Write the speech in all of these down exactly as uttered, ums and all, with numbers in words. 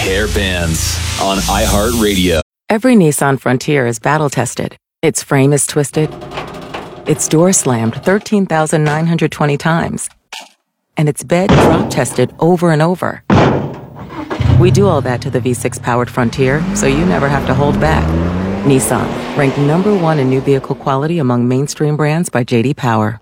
Hair Bands on iHeartRadio. Every Nissan Frontier is battle-tested. Its frame is twisted. Its door slammed thirteen thousand nine hundred twenty times. And its bed drop-tested over and over. We do all that to the V six powered Frontier, so you never have to hold back. Nissan, ranked number one in new vehicle quality among mainstream brands by J D Power.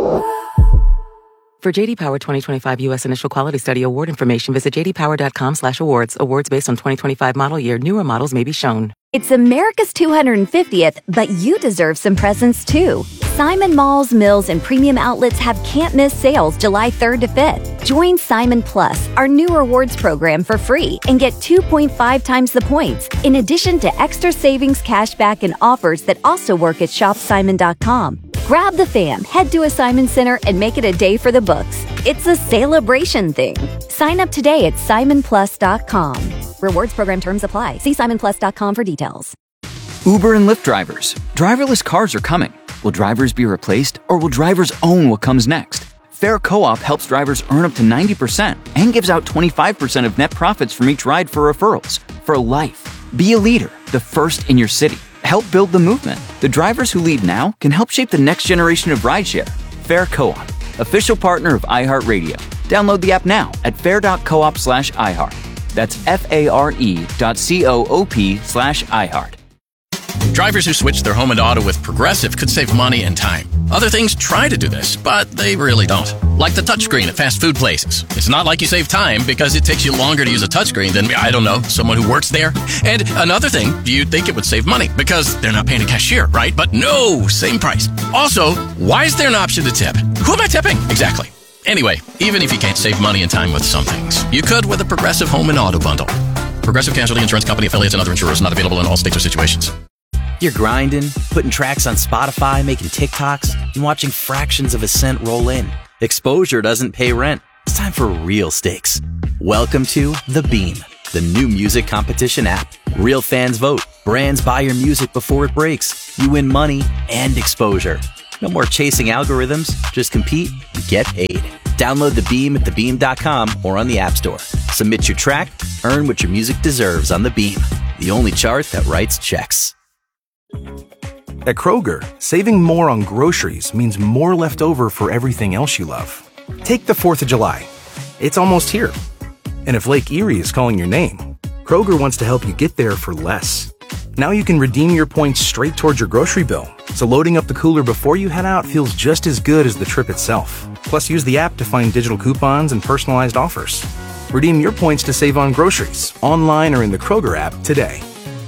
For J D Power twenty twenty-five U S Initial Quality Study Award information, visit j d power dot com slash awards. Awards based on twenty twenty-five model year. Newer models may be shown. It's America's two hundred fiftieth, but you deserve some presents too. Simon Malls, Mills, and Premium Outlets have can't-miss sales July third to fifth. Join Simon Plus, our new rewards program, for free and get two point five times the points, in addition to extra savings, cashback, and offers that also work at shop simon dot com. Grab the fam, head to a Simon Center, and make it a day for the books. It's a celebration thing. Sign up today at simon plus dot com. Rewards program terms apply. See simon plus dot com for details. Uber and Lyft drivers. Driverless cars are coming. Will drivers be replaced, or will drivers own what comes next? Fair Co-op helps drivers earn up to ninety percent and gives out twenty-five percent of net profits from each ride for referrals. For life. Be a leader, the first in your city. Help build the movement. The drivers who lead now can help shape the next generation of rideshare. Fair Co-op, official partner of iHeartRadio. Download the app now at fair dot coop slash iHeart. That's F-A-R-E dot C-O-O-P slash iHeart. Drivers who switch their home and auto with Progressive could save money and time. Other things try to do this, but they really don't. Like the touchscreen at fast food places. It's not like you save time because it takes you longer to use a touchscreen than, I don't know, someone who works there. And another thing, you'd think it would save money because they're not paying a cashier, right? But no, same price. Also, why is there an option to tip? Who am I tipping? Exactly. Anyway, even if you can't save money and time with some things, you could with a Progressive Home and Auto Bundle. Progressive Casualty Insurance Company, affiliates, and other insurers. Not available in all states or situations. You're grinding, putting tracks on Spotify, making TikToks, and watching fractions of a cent roll in. Exposure doesn't pay rent. It's time for real stakes. Welcome to The Beam, the new music competition app. Real fans vote. Brands buy your music before it breaks. You win money and exposure. No more chasing algorithms. Just compete and get paid. Download The Beam at the beam dot com or on the App Store. Submit your track. Earn what your music deserves on The Beam, the only chart that writes checks. At Kroger, saving more on groceries means more left over for everything else you love. Take the fourth of July. It's almost here. And if Lake Erie is calling your name, Kroger wants to help you get there for less. Now you can redeem your points straight towards your grocery bill, so loading up the cooler before you head out feels just as good as the trip itself. Plus, use the app to find digital coupons and personalized offers. Redeem your points to save on groceries, online or in the Kroger app today.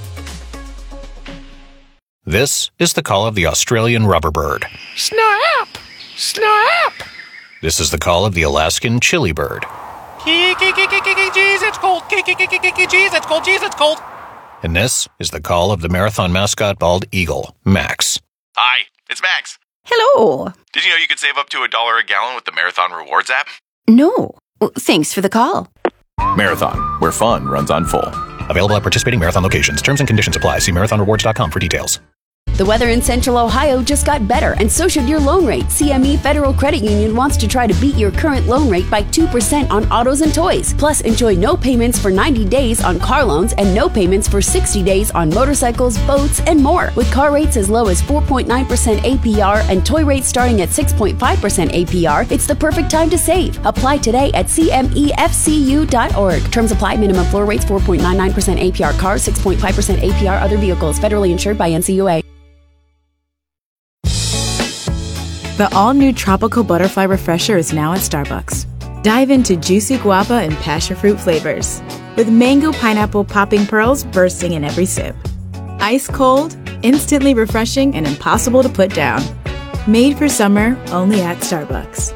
This is the call of the Australian rubberbird. Snap! Snap! This is the call of the Alaskan chilibird. Jeez, it's cold. Jeez, it's cold. Jeez, it's cold. And this is the call of the marathon mascot bald eagle, Max. Hi, it's Max. Hello. Did you know you could save up to a dollar a gallon with the Marathon Rewards app? No. Well, thanks for the call. Marathon, where fun runs on full. Available at participating Marathon locations. Terms and conditions apply. See marathon rewards dot com for details. The weather in Central Ohio just got better, and so should your loan rate. C M E Federal Credit Union wants to try to beat your current loan rate by two percent on autos and toys. Plus, enjoy no payments for ninety days on car loans and no payments for sixty days on motorcycles, boats, and more. With car rates as low as four point nine percent A P R and toy rates starting at six point five percent A P R, it's the perfect time to save. Apply today at C M E F C U dot org. Terms apply. Minimum floor rates four point nine nine percent A P R cars, six point five percent A P R other vehicles. Federally insured by N C U A. The all-new Tropical Butterfly Refresher is now at Starbucks. Dive into juicy guava and passion fruit flavors, with mango pineapple popping pearls bursting in every sip. Ice cold, instantly refreshing, and impossible to put down. Made for summer, only at Starbucks.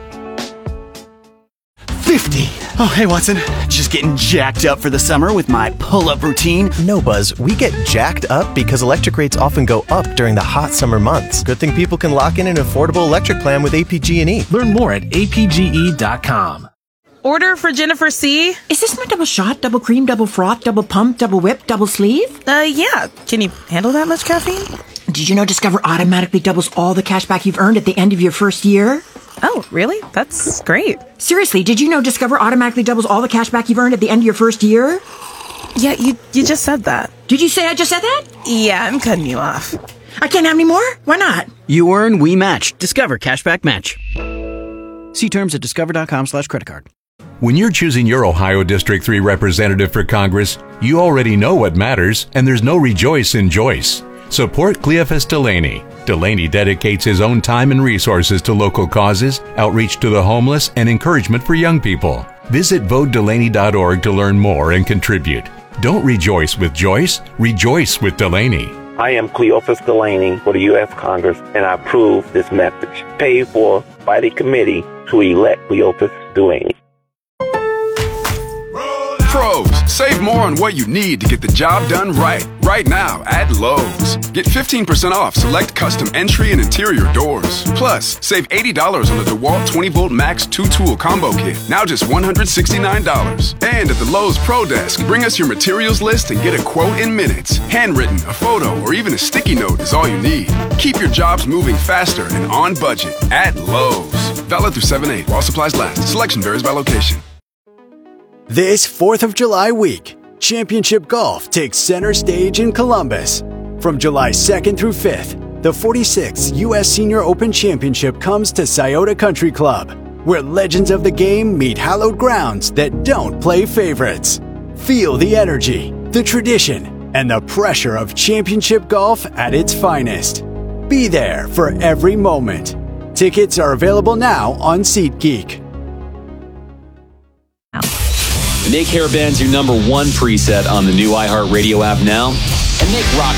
fifty. Oh, hey, Watson. Just getting jacked up for the summer with my pull-up routine. No, Buzz. We get jacked up because electric rates often go up during the hot summer months. Good thing people can lock in an affordable electric plan with A P G and E. Learn more at A P G E dot com. Order for Jennifer C. Is this my double shot, double cream, double froth, double pump, double whip, double sleeve? Uh, yeah. Can you handle that much caffeine? Did you know Discover automatically doubles all the cash back you've earned at the end of your first year? Oh, really? That's great. Seriously, did you know Discover automatically doubles all the cash back you've earned at the end of your first year? Yeah, you you just said that. Did you say I just said that? Yeah, I'm cutting you off. I can't have any more? Why not? You earn, we match. Discover Cashback Match. See terms at discover.com slash credit card. When you're choosing your Ohio District three representative for Congress, you already know what matters, and there's no rejoice in Joyce. Support Cleophas Delaney. Delaney dedicates his own time and resources to local causes, outreach to the homeless, and encouragement for young people. Visit vote delaney dot org to learn more and contribute. Don't rejoice with Joyce, rejoice with Delaney. I am Cleophas Delaney for the U S Congress, and I approve this message. Paid for by the committee to elect Cleophas Delaney. Pros, save more on what you need to get the job done right. Right now at Lowe's. Get fifteen percent off select custom entry and interior doors. Plus, save eighty dollars on the DeWalt twenty volt Max two tool combo kit. Now just one hundred sixty-nine dollars. And at the Lowe's Pro Desk, bring us your materials list and get a quote in minutes. Handwritten, a photo, or even a sticky note is all you need. Keep your jobs moving faster and on budget at Lowe's. Valid through seven eight while supplies last. Selection varies by location. This fourth of July week, Championship Golf takes center stage in Columbus. From July second through fifth, the forty-sixth U S Senior Open Championship comes to Scioto Country Club, where legends of the game meet hallowed grounds that don't play favorites. Feel the energy, the tradition, and the pressure of championship golf at its finest. Be there for every moment. Tickets are available now on SeatGeek. Nick Hairband's your number one preset on the new iHeartRadio app now. And Nick rock